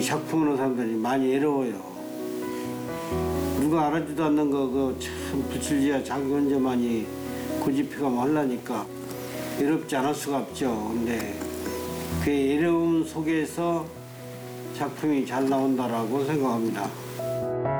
작품하는 사람들이 많이 외로워요. 누가 알아주도 않는 거 참 부칠지야 자기 혼자만이 고집피가면 하려니까 외롭지 않을 수가 없죠. 근데 그 외로움 속에서 작품이 잘 나온다라고 생각합니다.